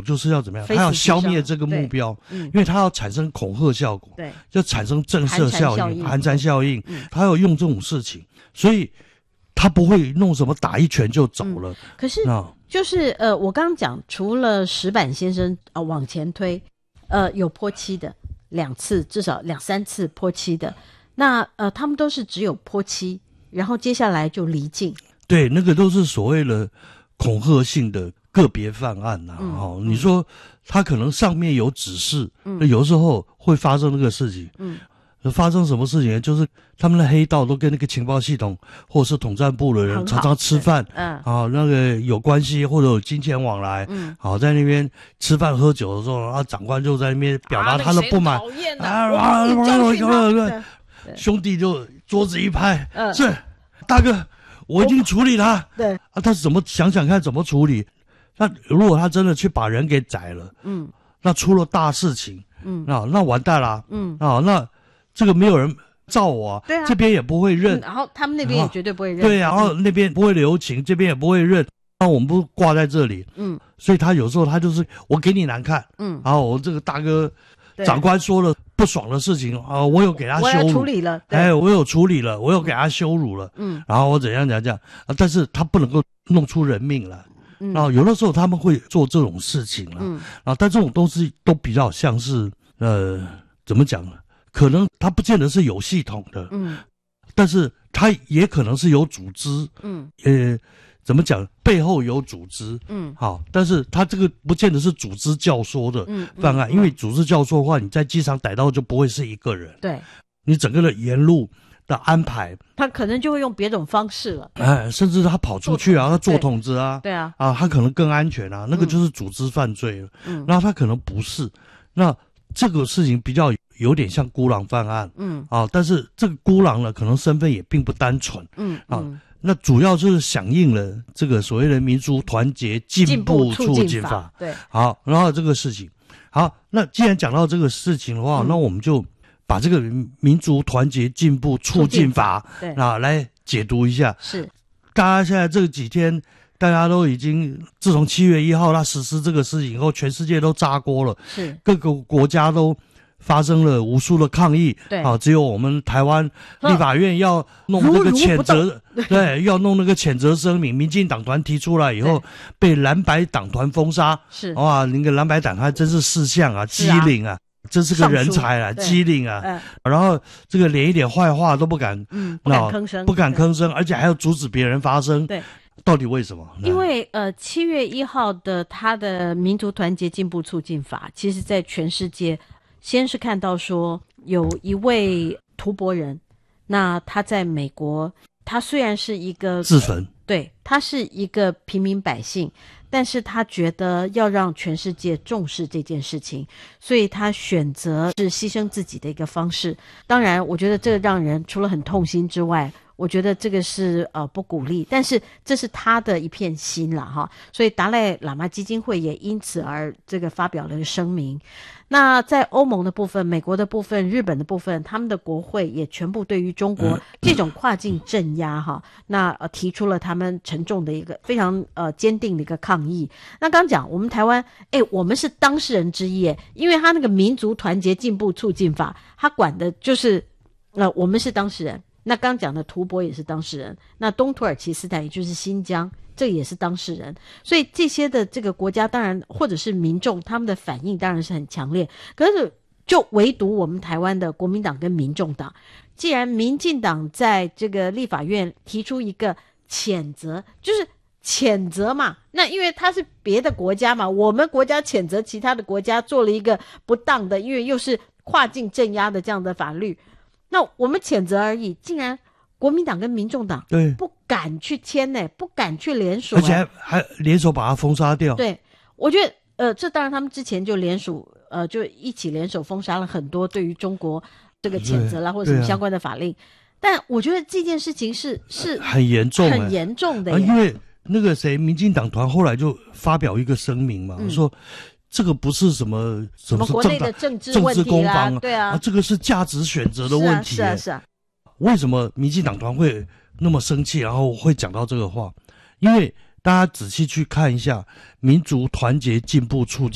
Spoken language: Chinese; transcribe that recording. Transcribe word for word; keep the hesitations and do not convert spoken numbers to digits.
就是要怎么样？他要消灭这个目标，嗯，因为他要产生恐吓效果， 对， 就产生震慑效应、寒蝉效应， 嗯， 他要用这种事情，所以他不会弄什么打一拳就走了。嗯， 可是就是呃，我刚刚讲，除了石板先生啊、呃、往前推，呃，有泼漆的两次，至少两三次泼漆的，那呃，他们都是只有泼漆，然后接下来就离境。对， 那个都是所谓的恐吓性的个别犯案呐、啊。嗯哦、你说他可能上面有指示，嗯，有时候会发生那个事情。嗯，发生什么事情？就是他们的黑道都跟那个情报系统或者是统战部的人常常吃饭，嗯，啊，那个有关系或者有金钱往来，嗯，好，在那边吃饭喝酒的时候，啊，长官就在那边表达他的不满，啊啊啊！兄弟就桌子一拍，嗯，是大哥。我已经处理了，对啊，他怎么想想看怎么处理？那如果他真的去把人给宰了，嗯，那出了大事情，嗯，啊，那完蛋了，嗯，啊，那这个没有人罩我、啊，对啊，这边也不会认、嗯， 然后他们那边也绝对不会认， 对、啊，然后那边不会留情，这边也不会认，那我们不挂在这里，嗯，所以他有时候他就是我给你难看，嗯，然后我这个大哥长官说了不爽的事情啊，我有给他羞辱，我有处理了，哎，我有处理了，我有给他羞辱了，嗯，然后我怎样怎样怎样啊，但是他不能够弄出人命来，嗯，然后有的时候他们会做这种事情了，嗯，然后但这种东西都比较像是呃怎么讲呢？可能他不见得是有系统的，嗯，但是他也可能是有组织，嗯，呃。怎么讲？背后有组织，嗯，好，但是他这个不见得是组织教唆的犯案，嗯嗯、因为组织教唆的话，你在机场逮到就不会是一个人，对，你整个的沿路的安排， 他可能就会用别种方式了， 哎，甚至他跑出去啊，他做筒子啊， 对啊， 啊，他可能更安全啊，那个就是组织犯罪了，嗯，那他可能不是，那这个事情比较有点像孤狼犯案，嗯，啊，但是这个孤狼呢，可能身份也并不单纯，嗯，啊。嗯那主要就是响应了这个所谓的民族团结进步促进法， 对， 好，然后这个事情，好，那既然讲到这个事情的话，嗯、那我们就把这个民族团结进步促进法，对，啊，来解读一下。 是， 大家现在这几天，大家都已经自从七月一号他实施这个事情以后，全世界都炸锅了， 是， 各个国家都发生了无数的抗议， 对， 啊，只有我们台湾立法院要弄这个谴责，对，要弄那个谴责声明，民进党团提出来以后，被蓝白党团封杀， 是， 哇，那个蓝白党团真是识相啊，机灵啊，真是个人才啊，机灵啊，嗯、然后这个连一点坏话都不敢， 嗯，不敢吭声， 不敢吭声，而且还要阻止别人发声， 对。 到底为什么？ 因为呃，七月一号的他的民族团结进步促进法，其实在全世界。先是看到说有一位吐蕃人，那他在美国，他虽然是一个自焚， 对，他是一个平民百姓，但是他觉得要让全世界重视这件事情，所以他选择是牺牲自己的一个方式。当然，我觉得这个让人除了很痛心之外，我觉得这个是呃不鼓励，但是这是他的一片心啦哈，所以达赖喇嘛基金会也因此而这个发表了声明。那在欧盟的部分、美国的部分、日本的部分，他们的国会也全部对于中国这种跨境镇压哈，那呃提出了他们沉重的一个非常呃坚定的一个抗议。那刚讲我们台湾，哎，我们是当事人之一，因为他那个民族团结进步促进法，他管的就是呃我们是当事人。那刚讲的吐蕃也是当事人，那东土耳其斯坦也就是新疆，这也是当事人，所以这些的这个国家当然或者是民众他们的反应当然是很强烈，可是就唯独我们台湾的国民党跟民众党，既然民进党在这个立法院提出一个谴责，就是谴责嘛，那因为他是别的国家嘛，我们国家谴责其他的国家做了一个不当的，因为又是跨境镇压的这样的法律，那我们谴责而已，竟然国民党跟民众党对不敢去签呢，不敢去联署， 而且还还联手把它封杀掉。 对，我觉得呃，这当然他们之前就联署，呃，就一起联手封杀了很多对于中国这个谴责啦或者什么相关的法令。啊、但我觉得这件事情是是很严重、 很严重的、 啊，因为那个谁，民进党团后来就发表一个声明嘛，嗯、说。这个不是什么什么国内的政治问题啦， 政治攻防， 对啊， 啊，这个是价值选择的问题。 是啊，是啊，是啊。 为什么民进党团会那么生气，然后会讲到这个话？因为大家仔细去看一下，民族团结进步促进